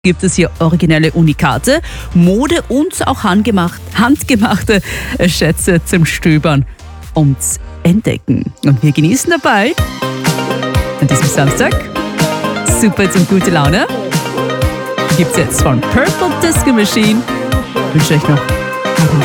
Gibt es hier originelle Unikate, Mode und auch handgemachte Schätze zum Stöbern und Entdecken. Und wir genießen dabei an diesem Samstag super zum gute Laune. Gibt's jetzt von Purple Disco Machine. Ich wünsche euch noch